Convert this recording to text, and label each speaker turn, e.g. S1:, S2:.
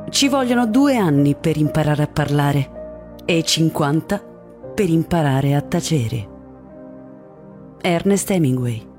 S1: Ci vogliono 2 anni per imparare a parlare e 50 per imparare a tacere. Ernest Hemingway.